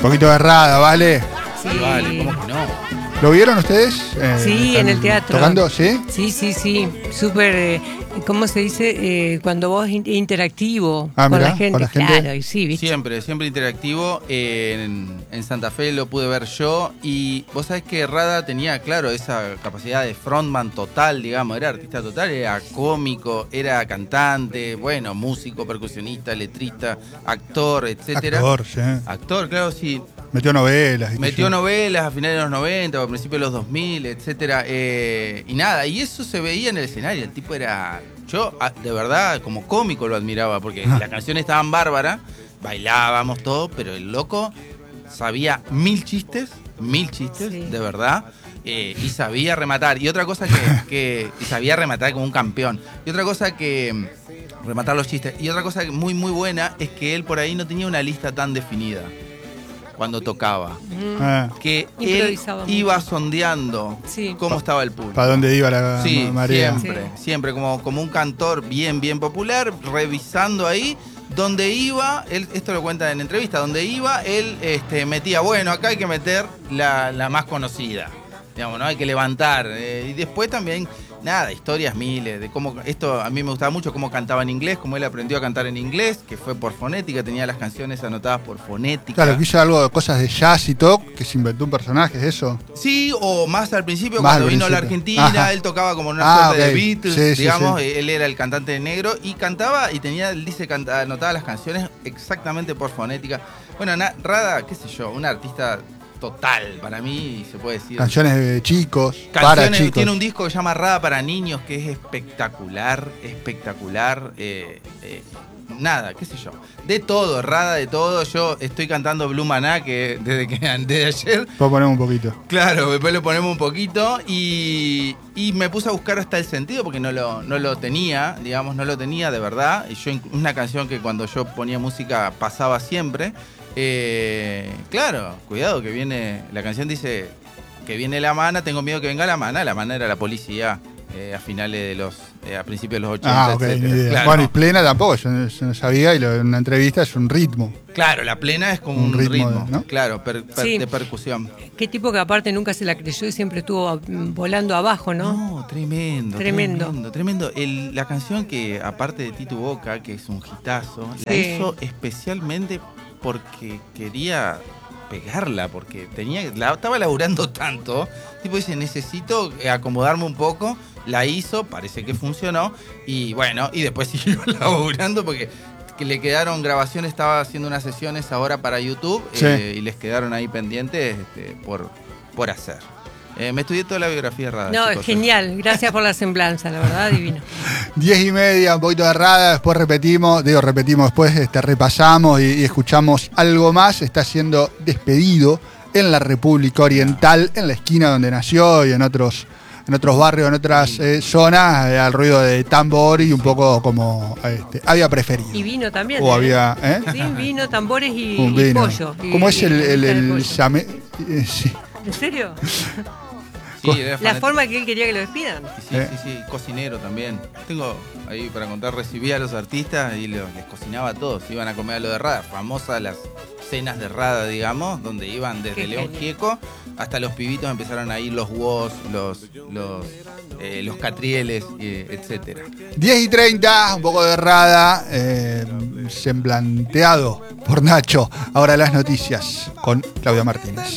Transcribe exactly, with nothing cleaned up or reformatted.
poquito de Rada, ¿vale? Sí. Vale, ¿cómo que no? ¿Lo vieron ustedes? Eh, Sí, en el teatro. ¿Tocando? ¿Sí? Sí, sí, sí. Súper, eh, ¿cómo se dice? Eh, cuando vos in- interactivo Ah, con, mirá, la gente, con la gente. Claro, y sí, ¿viste? Siempre, siempre interactivo. Eh, en, en Santa Fe lo pude ver yo. Y vos sabés que Rada tenía, claro, esa capacidad de frontman total, digamos. Era artista total, era cómico, era cantante, bueno, músico, percusionista, letrista, actor, etcétera. Actor, sí. Actor, claro, sí. Metió novelas. ¿viste? Metió Yo- novelas a finales de los noventa, a principios de los dos mil, etcétera. Eh, y nada, y eso se veía en el escenario. El tipo era. Yo, a- de verdad, como cómico lo admiraba, porque Ah. las canciones estaban bárbaras, bailábamos todo, pero el loco sabía mil chistes, mil chistes, Sí. de verdad. eh, y sabía rematar. Y otra cosa que, que. Y sabía rematar como un campeón. Y otra cosa que. mm, Rematar los chistes. Y otra cosa muy, muy buena es que él por ahí no tenía una lista tan definida cuando tocaba. Mm. Ah, Que él Improvisaba mucho. iba sondeando Sí. cómo estaba el público. ¿para dónde iba la Sí, ma- marea? siempre, Sí. siempre como, como un cantor bien, bien popular, revisando ahí donde iba, él, esto lo cuenta en entrevista, donde iba, él este, metía, bueno, acá hay que meter la, la más conocida, digamos, ¿no? Hay que levantar. eh, y después también, nada, historias miles, de cómo, esto a mí me gustaba mucho, cómo cantaba en inglés, cómo él aprendió a cantar en inglés, que fue por fonética, tenía las canciones anotadas por fonética. Claro, que hizo algo de cosas de jazz y todo, que se inventó un personaje, ¿es eso? Sí, o más al principio, Más cuando al vino a la principio. Argentina, Ajá. él tocaba como una Ah, suerte ok. de Beatles, Sí, sí, digamos, sí. él era el cantante negro y cantaba y tenía, él dice, canta- anotaba las canciones exactamente por fonética. Bueno, na- Rada, qué sé yo, un artista total, para mí se puede decir. Canciones de chicos, para Canciones, chicos. tiene un disco que se llama Rada para niños que es espectacular, espectacular. eh, eh, nada, qué sé yo. De todo, Rada de todo. Yo estoy cantando Blue Maná que desde que desde ayer. Puedo poner un poquito. Claro, después lo ponemos un poquito y, y me puse a buscar hasta el sentido porque no lo, no lo tenía, digamos, no lo tenía de verdad. Y yo, inc- una canción que cuando yo ponía música pasaba siempre. Eh, claro, cuidado que viene, la canción dice que viene la mana, tengo miedo que venga la mana. La mana era la policía eh, a finales de los, eh, a principios de los ochenta, Ah, ok, ni etcétera. idea. Claro, Bueno, y plena tampoco, yo no, yo no sabía, y lo- en una entrevista es un ritmo. claro, la plena es como Un un, ritmo, ritmo, ¿no? claro, per- per- Sí. de percusión. Qué tipo que aparte nunca se la creyó y siempre estuvo mm, volando abajo, ¿no? No, tremendo. Tremendo. Tremendo. Tremendo. El- la canción que, aparte de Tito Boca, que es un hitazo, la Sí. hizo especialmente porque quería pegarla, porque tenía, la estaba laburando tanto. Tipo dice, necesito eh, acomodarme un poco. La hizo, parece que funcionó. Y bueno, y después siguió laburando porque que le quedaron grabaciones, estaba haciendo unas sesiones ahora para YouTube Sí. eh, y les quedaron ahí pendientes este, por, por hacer. Eh, me estudié toda la biografía de Rada. No, chicos. genial. Gracias por la semblanza, la verdad, divino. Diez y media, un poquito de Rada, después repetimos, digo, repetimos, después este, repasamos y, y escuchamos algo más. Está siendo despedido en la República Oriental, en la esquina donde nació y en otros, en otros barrios, en otras eh, zonas, eh, al ruido de tambor y un poco como este, había preferido. Y vino también. O ¿eh? había, ¿eh? Sí, vino, tambores y, Un y vino. pollo. y- ¿Cómo es el, y- el, y el pollo. llame- eh, sí. ¿En serio? Sí, era La fanático. forma que él quería que lo despidan. Sí, Eh. sí, sí, cocinero también. Tengo ahí para contar, recibía a los artistas y lo- les cocinaba a todos. Iban a comer a lo de Rada, famosas las cenas de Rada, digamos, donde iban desde Qué León genio. Gieco hasta los pibitos empezaron a ir los Woz, los, los, eh, los Catrieles, eh, etcétera. diez y treinta, un poco de Rada, eh, semblanteado por Nacho. Ahora las noticias con Claudia Martínez.